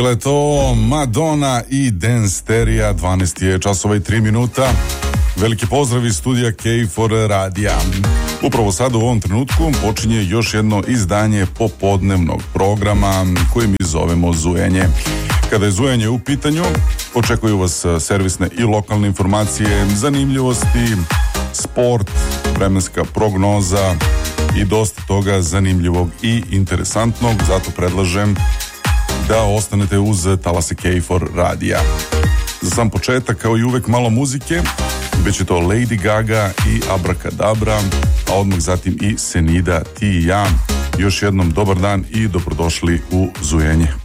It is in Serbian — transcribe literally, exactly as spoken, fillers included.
To Madonna i Danceteria, dvanaest je časova i tri minuta. Veliki pozdrav iz studija K četiri radija. Upravo sada u ovom trenutku počinje još jedno izdanje popodnevnog programa koji mi zovemo Zujenje. Kada je Zujenje u pitanju, očekuju vas servisne i lokalne informacije, zanimljivosti, sport, vremenska prognoza i dosta toga zanimljivog i interesantnog, zato predlažem da ostanete uz talase K četiri radija. Za sam početak, kao i uvek, malo muzike, već je to Lady Gaga i Abracadabra, a odmah zatim i Senida, Ti i ja. Još jednom dobar dan i dobrodošli u Zujenje.